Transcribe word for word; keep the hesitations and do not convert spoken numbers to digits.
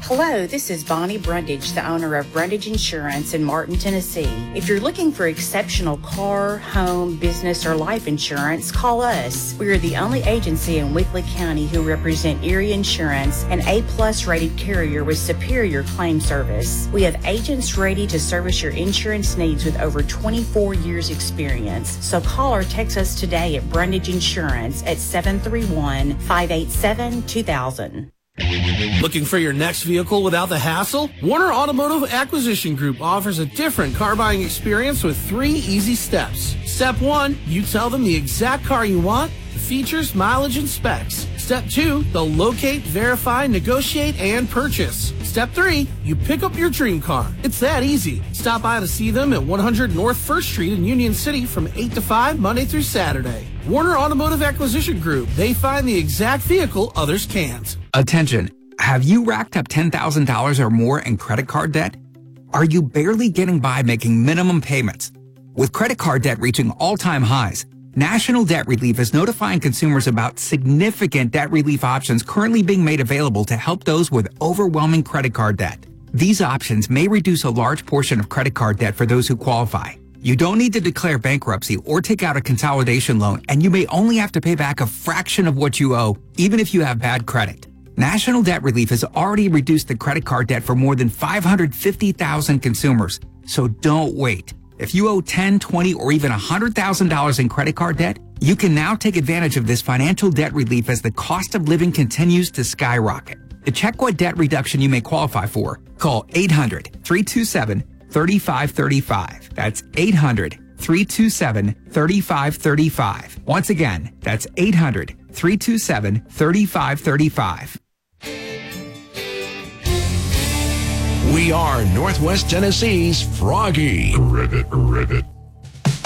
Hello, this is Bonnie Brundage, the owner of Brundage Insurance in Martin, Tennessee. If you're looking for exceptional car, home, business, or life insurance, call us. We are the only agency in Weakley County who represent Erie Insurance, an A-plus rated carrier with superior claim service. We have agents ready to service your insurance needs with over twenty-four years experience. So call or text us today at Brundage Insurance at seven three one, five eight seven, two thousand. Looking for your next vehicle without the hassle? Warner Automotive Acquisition Group offers a different car buying experience with three easy steps. Step one, you tell them the exact car you want, the features, mileage, and specs. Step two, they'll locate, verify, negotiate, and purchase. Step three, you pick up your dream car. It's that easy. Stop by to see them at one hundred North First Street in Union City from eight to five, Monday through Saturday. Warner Automotive Acquisition Group. They find the exact vehicle others can't. Attention. Have you racked up ten thousand dollars or more in credit card debt? Are you barely getting by making minimum payments? With credit card debt reaching all-time highs, National Debt Relief is notifying consumers about significant debt relief options currently being made available to help those with overwhelming credit card debt. These options may reduce a large portion of credit card debt for those who qualify. You don't need to declare bankruptcy or take out a consolidation loan, and you may only have to pay back a fraction of what you owe, even if you have bad credit. National Debt Relief has already reduced the credit card debt for more than five hundred fifty thousand consumers, so don't wait. If you owe ten, twenty, or even one hundred thousand dollars in credit card debt, you can now take advantage of this financial debt relief as the cost of living continues to skyrocket. To check what debt reduction you may qualify for, call eight hundred, three two seven, three five three five. That's eight hundred, three two seven, three five three five. Once again, that's eight hundred, three two seven, three five three five. We are Northwest Tennessee's Froggy. Ribbit, ribbit.